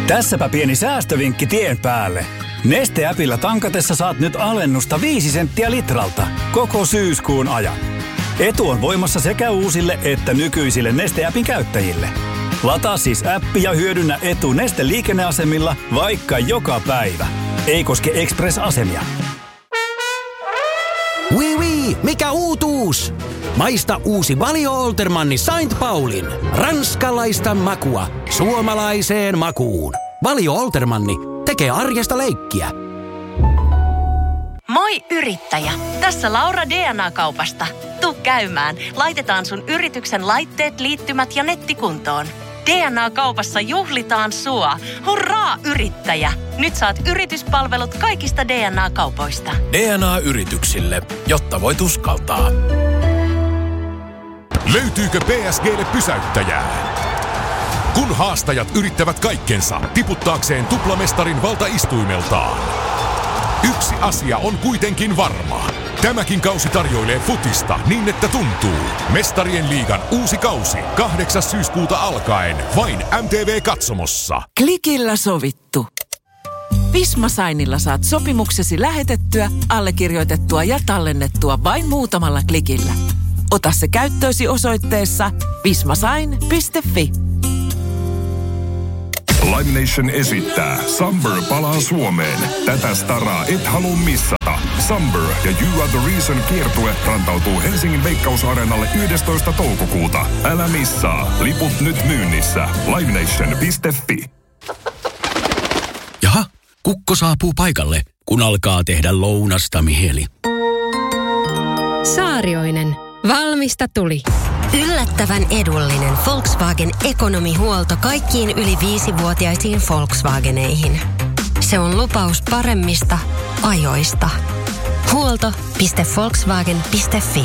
Tässäpä pieni säästövinkki tien päälle. Neste-äpillä tankatessa saat nyt alennusta 5 senttiä litralta koko syyskuun ajan. Etu on voimassa sekä uusille että nykyisille Neste-äpin käyttäjille. Lataa siis appi ja hyödynnä etu Neste-liikenneasemilla vaikka joka päivä. Ei koske Express-asemia. Mikä uutuus? Maista uusi Valio Oltermanni Saint Paulin. Ranskalaista makua suomalaiseen makuun. Valio Oltermanni tekee arjesta leikkiä. Moi yrittäjä! Tässä Laura DNA-kaupasta. Tuu käymään. Laitetaan sun yrityksen laitteet, liittymät ja nettikuntoon. DNA-kaupassa juhlitaan sua. Hurraa yrittäjä! Nyt saat yrityspalvelut kaikista DNA-kaupoista. DNA-yrityksille, jotta voit uskaltaa. Löytyykö PSGlle pysäyttäjää? Kun haastajat yrittävät kaikkensa tiputtaakseen tuplamestarin valtaistuimeltaan. Yksi asia on kuitenkin varma. Tämäkin kausi tarjoilee futista niin, että tuntuu. Mestarien liigan uusi kausi 8. syyskuuta alkaen vain MTV-katsomossa. Klikillä sovittu. Visma Signilla saat sopimuksesi lähetettyä, allekirjoitettua ja tallennettua vain muutamalla klikillä. Ota se käyttöösi osoitteessa vismasign.fi. Live Nation esittää Summer palaa Suomeen. Tätä staraa et halua missata. Summer ja You Are The Reason -kiertue rantautuu Helsingin Veikkausareenalle 11. toukokuuta. Älä missaa. Liput nyt myynnissä. livenation.fi. Jaha, kukko saapuu paikalle, kun alkaa tehdä lounasta mieli. Saarioinen. Valmista tuli. Yllättävän edullinen Volkswagen ekonomihuolto kaikkiin yli 5-vuotiaisiin Volkswageneihin. Se on lupaus paremmista ajoista. Huolto.volkswagen.fi.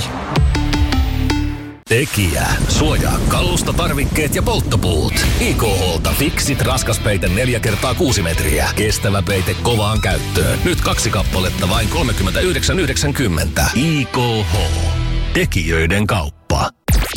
Tekijä. Suojaa kalusta, tarvikkeet ja polttopuut. IKH:lta Fixit raskaspeite 4x6 metriä. Kestävä peite kovaan käyttöön. Nyt 2 kappaletta vain 39,90. IKH. Tekijöiden kauppa.